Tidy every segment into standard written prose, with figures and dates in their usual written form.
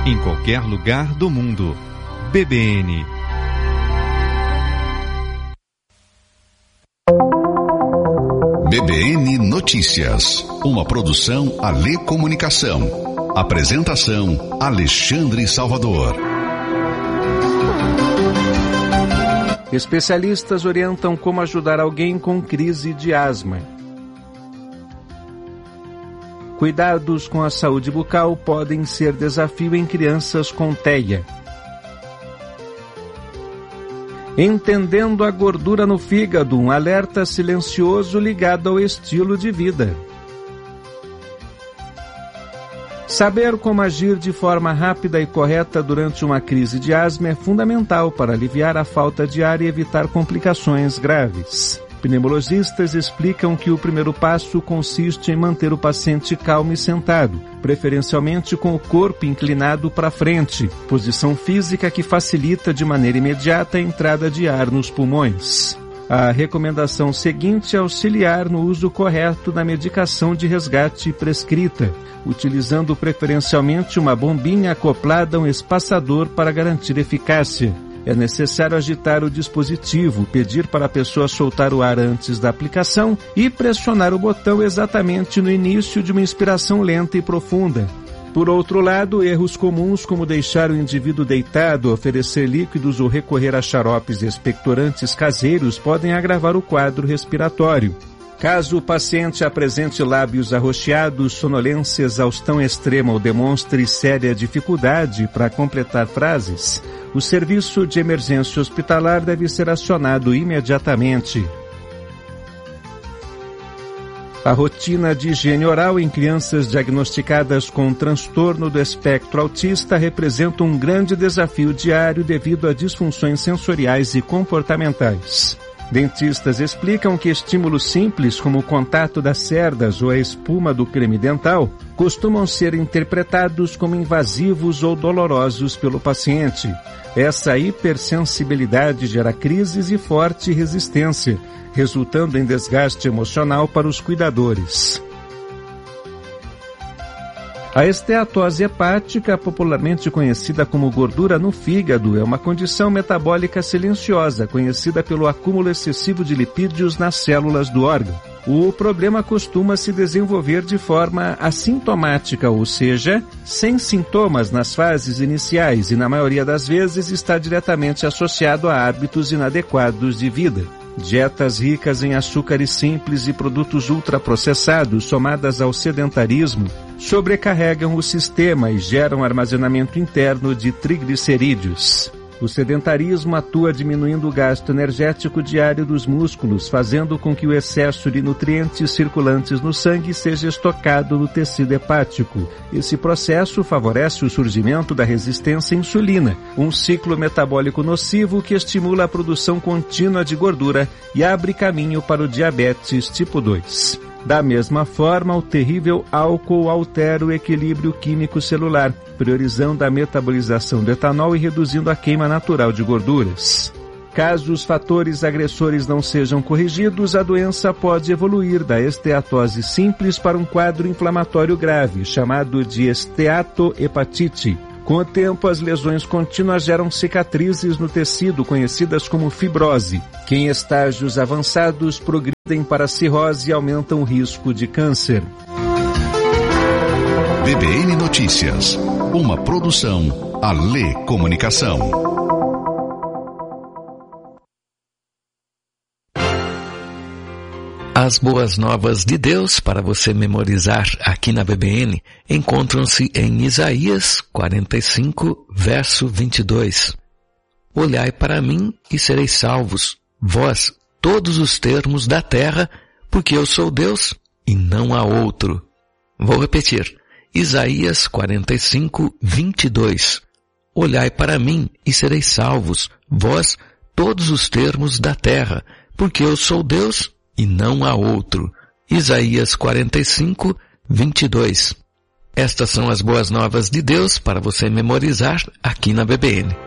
em qualquer lugar do mundo. BBN. BBN Notícias, uma produção Alê Comunicação. Apresentação Alexandre Salvador. Especialistas orientam como ajudar alguém com crise de asma. Cuidados com a saúde bucal podem ser desafio em crianças com TEA. Entendendo a gordura no fígado, um alerta silencioso ligado ao estilo de vida. Saber como agir de forma rápida e correta durante uma crise de asma é fundamental para aliviar a falta de ar e evitar complicações graves. Pneumologistas explicam que o primeiro passo consiste em manter o paciente calmo e sentado, preferencialmente com o corpo inclinado para frente, posição física que facilita de maneira imediata a entrada de ar nos pulmões. A recomendação seguinte é auxiliar no uso correto da medicação de resgate prescrita, utilizando preferencialmente uma bombinha acoplada a um espaçador para garantir eficácia. É necessário agitar o dispositivo, pedir para a pessoa soltar o ar antes da aplicação e pressionar o botão exatamente no início de uma inspiração lenta e profunda. Por outro lado, erros comuns como deixar o indivíduo deitado, oferecer líquidos ou recorrer a xaropes expectorantes caseiros podem agravar o quadro respiratório. Caso o paciente apresente lábios arroxeados, sonolência, exaustão extrema ou demonstre séria dificuldade para completar frases, o serviço de emergência hospitalar deve ser acionado imediatamente. A rotina de higiene oral em crianças diagnosticadas com transtorno do espectro autista representa um grande desafio diário devido a disfunções sensoriais e comportamentais. Dentistas explicam que estímulos simples, como o contato das cerdas ou a espuma do creme dental, costumam ser interpretados como invasivos ou dolorosos pelo paciente. Essa hipersensibilidade gera crises e forte resistência, resultando em desgaste emocional para os cuidadores. A esteatose hepática, popularmente conhecida como gordura no fígado, é uma condição metabólica silenciosa, conhecida pelo acúmulo excessivo de lipídios nas células do órgão. O problema costuma se desenvolver de forma assintomática, ou seja, sem sintomas nas fases iniciais e, na maioria das vezes, está diretamente associado a hábitos inadequados de vida. Dietas ricas em açúcares simples e produtos ultraprocessados, somadas ao sedentarismo, sobrecarregam o sistema e geram armazenamento interno de triglicerídeos. O sedentarismo atua diminuindo o gasto energético diário dos músculos, fazendo com que o excesso de nutrientes circulantes no sangue seja estocado no tecido hepático. Esse processo favorece o surgimento da resistência à insulina, um ciclo metabólico nocivo que estimula a produção contínua de gordura e abre caminho para o diabetes tipo 2. Da mesma forma, o terrível álcool altera o equilíbrio químico celular, priorizando a metabolização do etanol e reduzindo a queima natural de gorduras. Caso os fatores agressores não sejam corrigidos, a doença pode evoluir da esteatose simples para um quadro inflamatório grave, chamado de esteatohepatite. Com o tempo, as lesões contínuas geram cicatrizes no tecido, conhecidas como fibrose, que em estágios avançados progridem para cirrose e aumentam o risco de câncer. BBN Notícias, uma produção Alê Comunicação. As boas novas de Deus para você memorizar aqui na BBN encontram-se em Isaías 45, verso 22. Olhai para mim e sereis salvos, vós, todos os termos da terra, porque eu sou Deus e não há outro. Vou repetir. Isaías 45, 22. Olhai para mim e sereis salvos, vós, todos os termos da terra, porque eu sou Deus e não há outro. Isaías 45, 22. Estas são as boas novas de Deus para você memorizar aqui na BBN.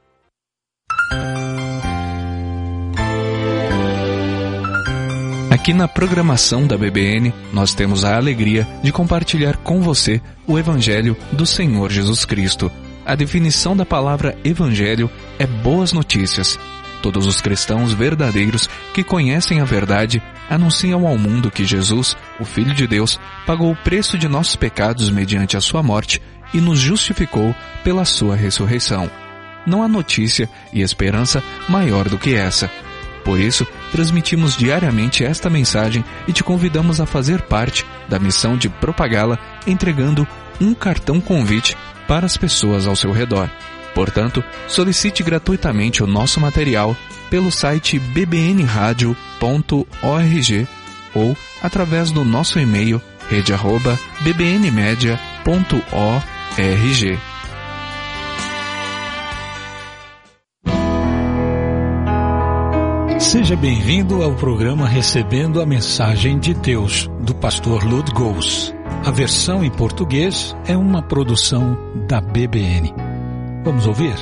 Aqui Aqui na programação da BBN, nós temos a alegria de compartilhar com você o Evangelho do Senhor Jesus Cristo. A definição da palavra Evangelho é boas notícias. Todos os cristãos verdadeiros que conhecem a verdade anunciam ao mundo que Jesus, o Filho de Deus, pagou o preço de nossos pecados mediante a sua morte e nos justificou pela sua ressurreição. Não há notícia e esperança maior do que essa. Por isso, transmitimos diariamente esta mensagem e te convidamos a fazer parte da missão de propagá-la entregando um cartão convite para as pessoas ao seu redor. Portanto, solicite gratuitamente o nosso material pelo site bbnradio.org ou através do nosso e-mail rede@bbnmedia.org. Seja bem-vindo ao programa Recebendo a Mensagem de Deus, do pastor Lud Gous. A versão em português é uma produção da BBN. Vamos ouvir?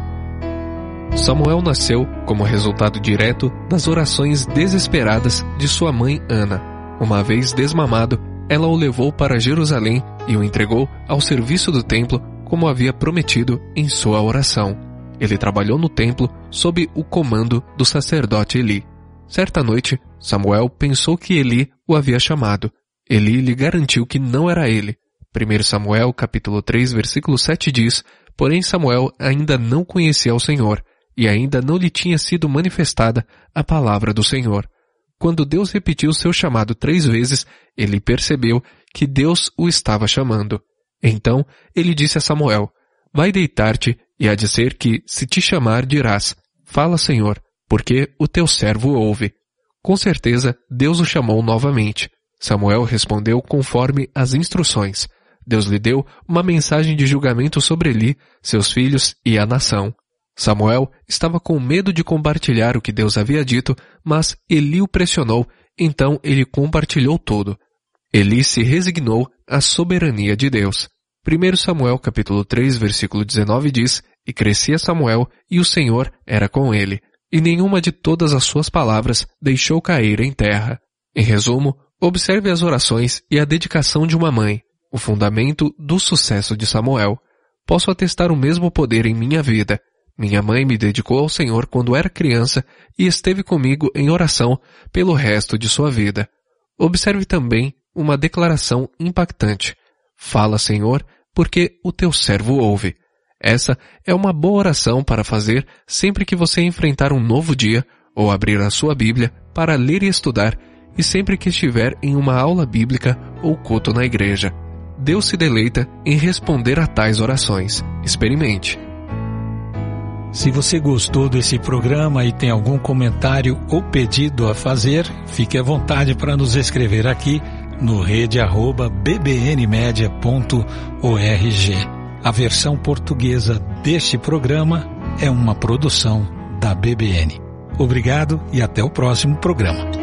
Samuel nasceu como resultado direto das orações desesperadas de sua mãe Ana. Uma vez desmamado, ela o levou para Jerusalém e o entregou ao serviço do templo como havia prometido em sua oração. Ele trabalhou no templo sob o comando do sacerdote Eli. Certa noite, Samuel pensou que Eli o havia chamado. Eli lhe garantiu que não era ele. 1 Samuel capítulo 3, versículo 7 diz: Porém Samuel ainda não conhecia o Senhor, e ainda não lhe tinha sido manifestada a palavra do Senhor. Quando Deus repetiu seu chamado 3 vezes, ele percebeu que Deus o estava chamando. Então ele disse a Samuel: Vai deitar-te, e há de ser que, se te chamar, dirás: Fala, Senhor, porque o teu servo ouve. Com certeza, Deus o chamou novamente. Samuel respondeu conforme as instruções. Deus lhe deu uma mensagem de julgamento sobre Eli, seus filhos e a nação. Samuel estava com medo de compartilhar o que Deus havia dito, mas Eli o pressionou, então ele compartilhou tudo. Eli se resignou à soberania de Deus. 1 Samuel capítulo 3, versículo 19 diz: E crescia Samuel, e o Senhor era com ele, e nenhuma de todas as suas palavras deixou cair em terra. Em resumo, observe as orações e a dedicação de uma mãe, o fundamento do sucesso de Samuel. Posso atestar o mesmo poder em minha vida. Minha mãe me dedicou ao Senhor quando era criança e esteve comigo em oração pelo resto de sua vida. Observe também uma declaração impactante. Fala, Senhor, porque o teu servo ouve. Essa é uma boa oração para fazer sempre que você enfrentar um novo dia ou abrir a sua Bíblia para ler e estudar e sempre que estiver em uma aula bíblica ou culto na igreja. Deus se deleita em responder a tais orações. Experimente. Se você gostou desse programa e tem algum comentário ou pedido a fazer, fique à vontade para nos escrever aqui no rede@bbnmedia.org. A versão portuguesa deste programa é uma produção da BBN. Obrigado e até o próximo programa.